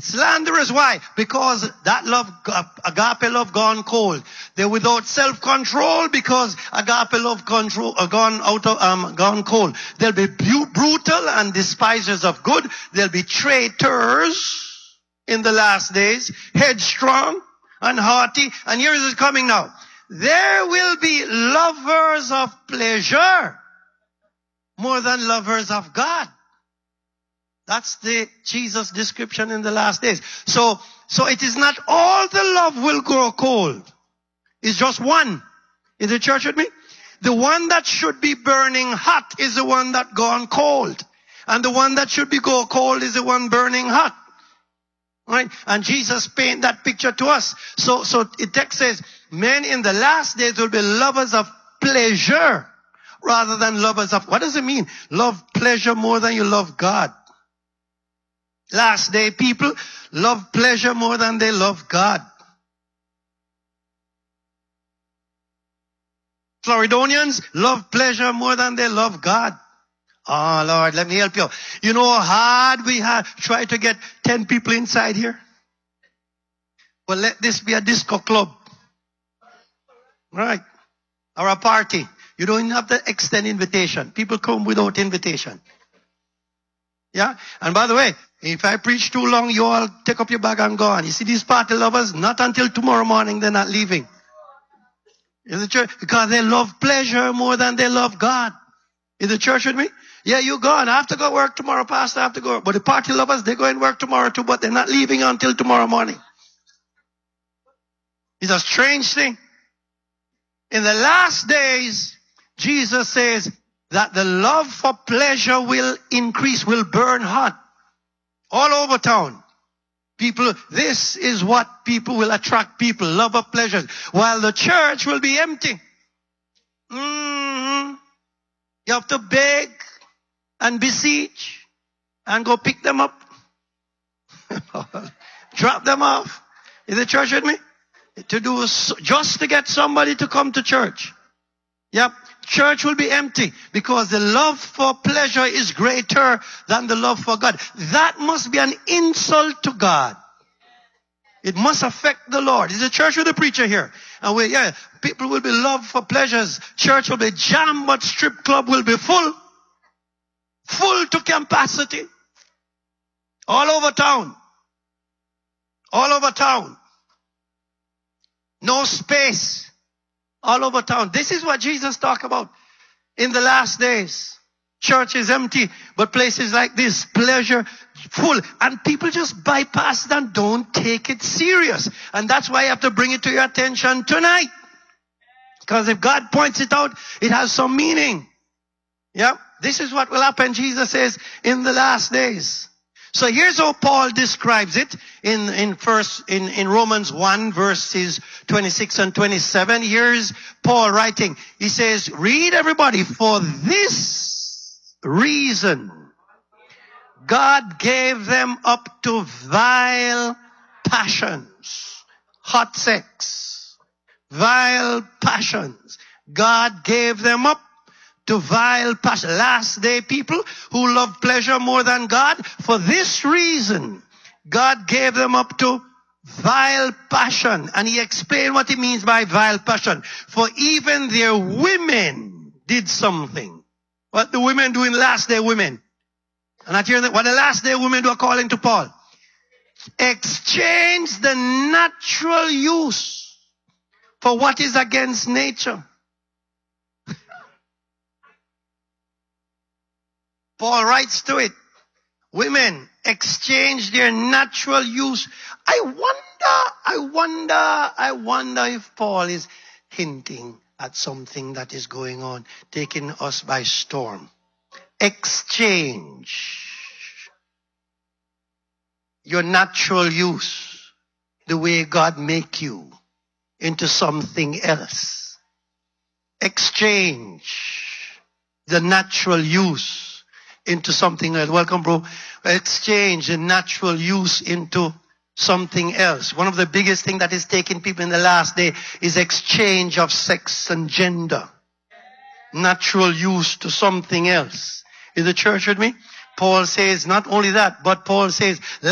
Slanderers, why? Because that love, agape love gone cold. They're without self-control because agape love gone cold. They'll be brutal and despisers of good. They'll be traitors in the last days, headstrong and haughty. And here is it coming now. There will be lovers of pleasure more than lovers of God. That's the Jesus description in the last days. So it is not all the love will grow cold. It's just one. Is the church with me? The one that should be burning hot is the one that gone cold. And the one that should be go cold is the one burning hot. Right? And Jesus paint that picture to us. So the text says, men in the last days will be lovers of pleasure rather than lovers of, what does it mean? Love pleasure more than you love God. Last day people love pleasure more than they love God. Floridonians love pleasure more than they love God. Oh Lord, let me help you. You know how hard we have tried to get 10 people inside here? Well, let this be a disco club. Right. Or a party. You don't have to extend invitation. People come without invitation. Yeah? And by the way, if I preach too long, you all take up your bag and go on. You see these party lovers, not until tomorrow morning they're not leaving. Is the church? Because they love pleasure more than they love God. Is the church with me? Yeah, you gone. I have to go work tomorrow, Pastor. I have to go. But the party lovers, they go and work tomorrow too, but they're not leaving until tomorrow morning. It's a strange thing. In the last days, Jesus says that the love for pleasure will increase, will burn hot. All over town. People, this is what people will attract people, love of pleasures, while the church will be empty. You have to beg and beseech and go pick them up. Drop them off. Is the church with me? To do just to get somebody to come to church. Yep. Church will be empty because the love for pleasure is greater than the love for God. That must be an insult to God. It must affect the Lord. Is the church with the preacher here? And people will be loved for pleasures. Church will be jammed, but strip club will be full. Full to capacity. All over town. All over town. No space. All over town. This is what Jesus talked about in the last days. Church is empty, but places like this, pleasure full. And people just bypass it and don't take it serious. And that's why I have to bring it to your attention tonight. Because if God points it out, it has some meaning. Yeah. This is what will happen, Jesus says, in the last days. So here's how Paul describes it in Romans 1 verses 26 and 27. Here's Paul writing. He says, read everybody, for this reason God gave them up to vile passions. Hot sex. Vile passions. God gave them up to vile passion. Last day people who love pleasure more than God. For this reason, God gave them up to vile passion. And he explained what he means by vile passion. For even their women did something. What the women do in last day women. And not hearing what the last day women do according to Paul. Exchange the natural use for what is against nature. Paul writes to it. Women exchange their natural use. I wonder if Paul is hinting at something that is going on, taking us by storm. Exchange your natural use, the way God make you, into something else. Exchange the natural use into something else. Welcome, bro. Exchange the natural use into something else. One of the biggest things that is taking people in the last day is exchange of sex and gender. Natural use to something else. Is the church with me? Paul says not only that, but Paul says